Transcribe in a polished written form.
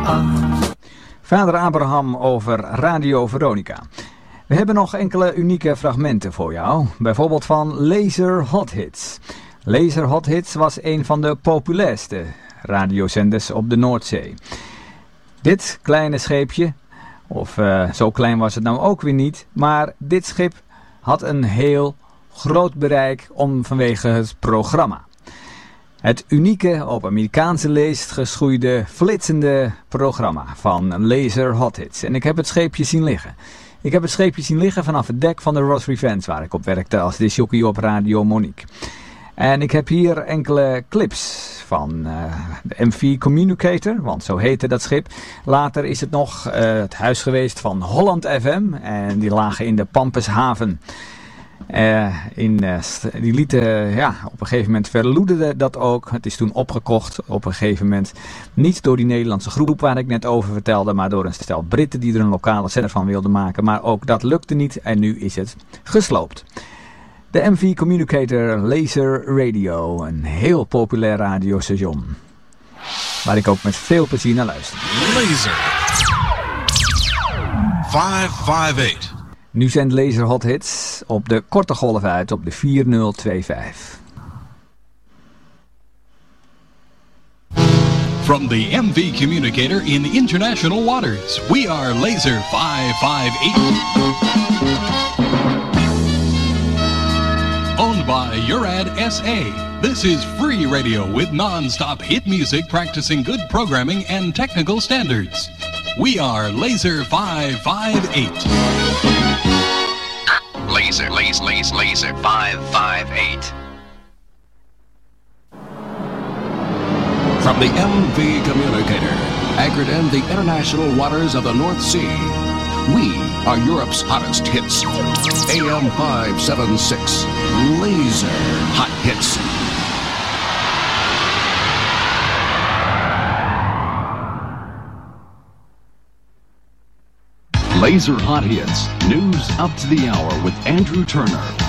Vader Abraham over Radio Veronica. We hebben nog enkele unieke fragmenten voor jou. Bijvoorbeeld van Laser Hot Hits. Laser Hot Hits was een van de populairste radiozenders op de Noordzee. Dit kleine scheepje, of zo klein was het nou ook weer niet, maar dit schip had een heel groot bereik vanwege het programma. Het unieke, op Amerikaanse leest geschoeide, flitsende programma van Laser Hot Hits. En ik heb het scheepje zien liggen. Ik heb het scheepje zien liggen vanaf het dek van de Ross Revenge, waar ik op werkte als discjockey op Radio Monique. En ik heb hier enkele clips van de MV Communicator, want zo heette dat schip. Later is het nog het huis geweest van Holland FM en die lagen in de Pampushaven. Die lieten, op een gegeven moment verloederde dat ook. Het is toen opgekocht op een gegeven moment. Niet door die Nederlandse groep waar ik net over vertelde, maar door een stel Britten die er een lokale zender van wilden maken. Maar ook dat lukte niet en nu is het gesloopt. De MV Communicator Laser Radio, een heel populair radiostation. Waar ik ook met veel plezier naar luister. Laser 558. Nu zendt Laser Hot Hits op de korte golf uit op de 4025. From the MV Communicator in international waters, we are Laser 558. Owned by Urad SA. This is free radio with non-stop hit music practicing good programming and technical standards. We are Laser 558. Laser 558. From the MV Communicator, anchored in the international waters of the North Sea, we are Europe's hottest hits. AM 576, Laser Hot Hits. Laser Hot Hits, news up to the hour with Andrew Turner.